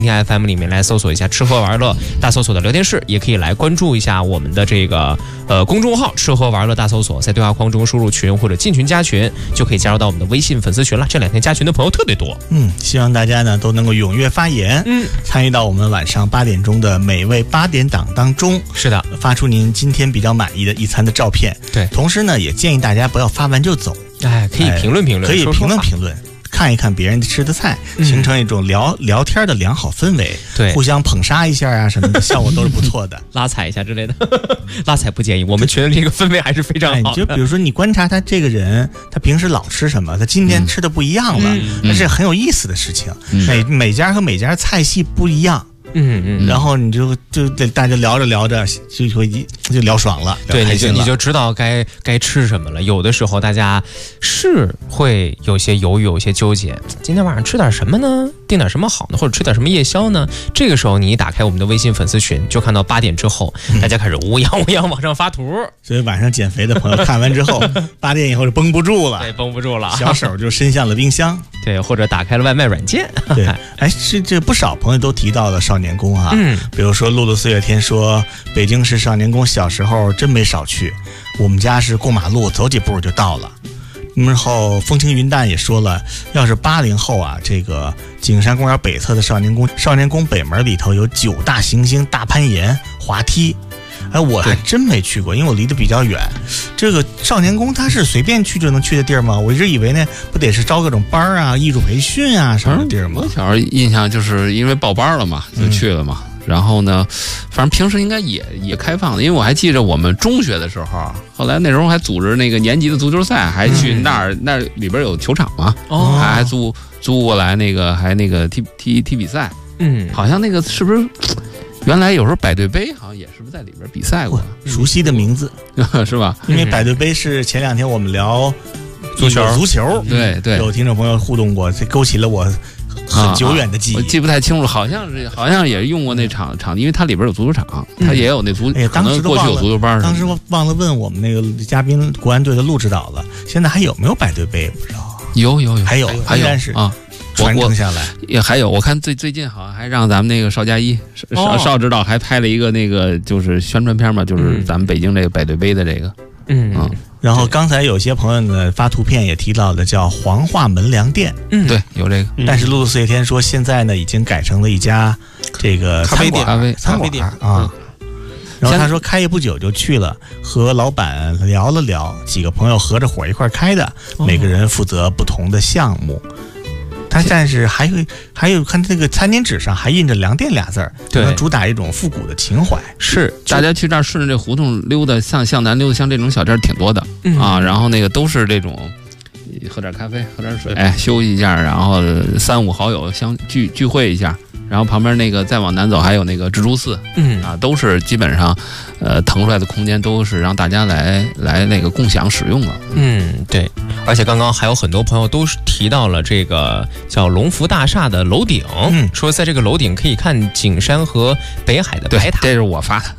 听 FM 里面来搜索一下吃喝玩乐大搜索的聊天室，也可以来关注一下我们的这个公众号吃喝玩乐大搜索，在对话框中输入群或者进群加群，就可以加入到我们的微信粉丝群了。这2天加群的朋友特别多。 希望大家呢都能够踊跃发言，参与到我们晚上8点钟的美味8点档当中。 是的， 发出您今天比较满意的一餐的照片。 对， 同时呢也建议大家不要发完就走， 可以评论评论， 可以评论评论。看一看别人吃的菜，形成一种聊天的良好氛围， 对， 互相捧杀一下啊什么的，效果都是不错的。 拉踩一下之类的，拉踩不建议。我们群的这个氛围还是非常好的。 就比如说你观察他这个人，他平时老吃什么，他今天吃的不一样了，那是很有意思的事情。每家和每家菜系不一样。然后你就大家聊着聊着就聊爽了， 对，你就知道该吃什么了。有的时候大家是会有些犹豫，有些纠结，今天晚上吃点什么呢？订点什么好呢？或者吃点什么夜宵呢？这个时候你一打开我们的微信粉丝群，就看到8点之后，大家开始乌泱往上发图。所以晚上减肥的朋友看完之后，8点以后就绷不住了， 对，绷不住了， 小手就伸向了冰箱， 对，或者打开了外卖软件。 对，这不少朋友都提到了少年宫啊，比如说露露四月天说，北京市少年宫小时候真没少去，我们家是过马路走几步就到了。然后风轻云淡也说了，要是80后啊，这个景山公园北侧的少年宫北门里头有9大行星大攀岩滑梯。我还真没去过，因为我离得比较远。这个少年宫它是随便去就能去的地儿吗？我一直以为呢，不得是招各种班啊、艺术培训啊什么的地儿吗？ 我小时候印象就是因为报班了嘛，就去了嘛。然后呢，反正平时应该也开放的，因为我还记着我们中学的时候，后来那时候还组织那个年级的足球赛，还去那里边有球场嘛，还租过来那个踢比赛。好像那个是不是？原来有时候百对杯好像也是不是在里边比赛过？ 熟悉的名字是吧？ 因为百对杯是前2天我们聊足球， 对， 有听众朋友互动过，这勾起了我很久远的记忆。 我记不太清楚，好像也用过那场地，因为它里边有足球场，它也有那可能过去有足球班。 当时忘了问我们那个嘉宾国安队的陆指导了，现在还有没有百对杯？不知道。 有， 还有，应该是啊。 传承下来也还有，我看最近好像还让咱们那个邵佳一邵指导还拍了一个那个就是宣传片嘛，就是咱们北京这个百对杯的这个。 然后刚才有些朋友呢发图片也提到的叫黄化门粮店， 对，有这个。 但是露露四月天说现在呢已经改成了一家这个餐馆啊。然后他说开业不久就去了，和老板聊了聊，几个朋友合着伙一块开的，每个人负责不同的项目。但是还有看这个餐巾纸上还印着粮店俩字儿，对，主打一种复古的情怀。 是，大家去这儿顺着这胡同溜达，向南溜达，像这种小店挺多的啊。然后那个都是这种，喝点咖啡，喝点水，休息一下，然后3、5好友聚会一下。然后旁边那个再往南走还有那个蜘蛛寺，都是基本上，腾出来的空间都是让大家来那个共享使用了。 对，而且刚刚还有很多朋友都提到了这个叫龙福大厦的楼顶，说在这个楼顶可以看景山和北海的白塔。 这是我发的。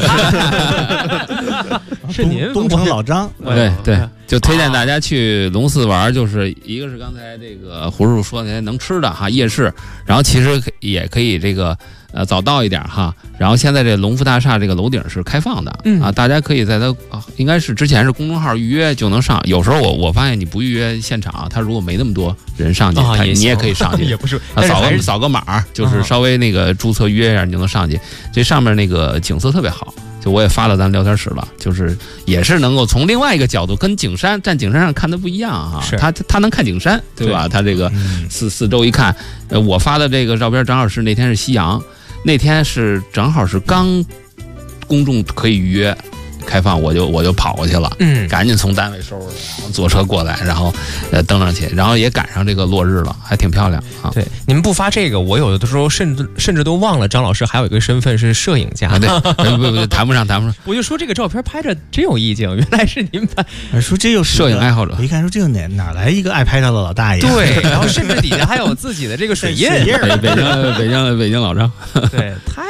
是您东城老张。 对，就推荐大家去龙寺玩，就是一个是刚才这个胡师傅说的能吃的哈夜市，然后其实也可以这个早到一点哈。然后现在这龙福大厦这个楼顶是开放的大家可以在它应该是之前是公众号预约就能上。有时候我发现你不预约现场，他如果没那么多人上去，你也可以上去， 也不是扫个码，就是稍微那个注册预约一下你就能上去。这上面那个景色特别好。就我也发了咱聊天室了，就是也是能够从另外一个角度跟景山站景山上看的不一样啊。他能看景山，对吧？他这个四周一看，我发的这个照片正好是那天是夕阳，那天是正好是刚公众可以预约开放，我就跑过去了，赶紧从单位收拾，然后坐车过来，然后登上去，然后也赶上这个落日了，还挺漂亮啊。 对，你们不发这个，我有的时候甚至都忘了张老师还有一个身份是摄影家。 对，不谈不上。 我就说这个照片拍着真有意境，原来是您拍。 说这又是摄影爱好者， 我一看说这个哪来一个爱拍照的老大爷？ 对，然后甚至底下还有自己的这个水印。 北京老张。 对，太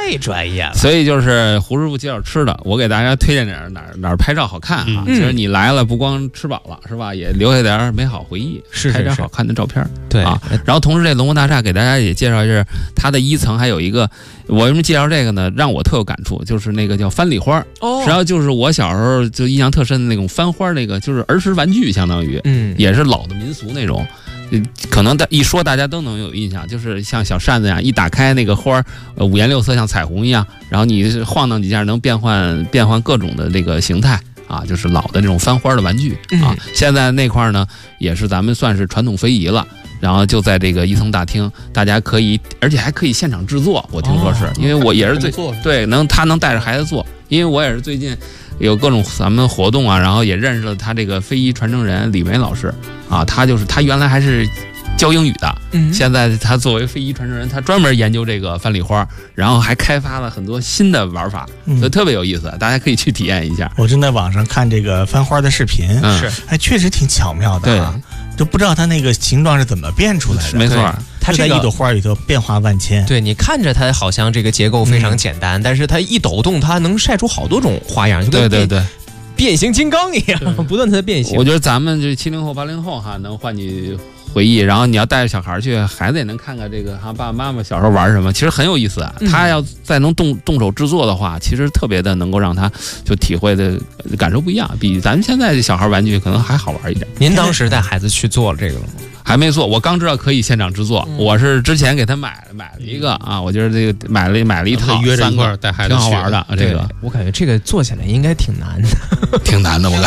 太专业了。 所以就是胡师傅介绍吃的，我给大家推荐点哪儿拍照好看啊。其实你来了不光吃饱了是吧，也留下点美好回忆，拍张好看的照片。 对啊，然后同时这龙国大厦给大家也介绍一下，它的1层还有一个，我为什么介绍这个呢？让我特有感触，就是那个叫翻礼花。实际上就是我小时候就印象特深的那种翻花，那个就是儿时玩具，相当于，也是老的民俗那种。可能一说大家都能有印象，就是像小扇子呀，一打开那个花五颜六色，像彩虹一样，然后你晃荡几下能变换各种的这个形态啊，就是老的这种翻花的玩具啊。现在那块呢，也是咱们算是传统非遗了。然后就在这个1层大厅，大家可以，而且还可以现场制作。我听说是因为我也是他能带着孩子做，因为我也是最近有各种咱们活动啊，然后也认识了他这个非遗传承人李梅老师啊，他原来还是教英语的，现在他作为非遗传承人，他专门研究这个翻礼花，然后还开发了很多新的玩法，所以特别有意思，大家可以去体验一下。 我正在网上看这个翻花的视频，确实挺巧妙的啊。就不知道它那个形状是怎么变出来的。 没错， 它在一朵花里头变化万千。 对，你看着它好像这个结构非常简单，但是它一抖动，它能晒出好多种花样，就跟变形金刚一样，不断的变形。 我觉得咱们这70后、80后能唤起回忆，然后你要带着小孩去，孩子也能看看这个爸爸妈妈小时候玩什么，其实很有意思啊。他要再能动手制作的话，其实特别的能够让他就体会的感受不一样，比咱们现在的小孩玩具可能还好玩一点。 您当时带孩子去做了这个了吗？ 还没做，我刚知道可以现场制作，我是之前给他买了一个啊，我觉得这个买了一套， 约着一块带孩子挺好玩的。这个我感觉这个做起来应该挺难的， 挺难的，我感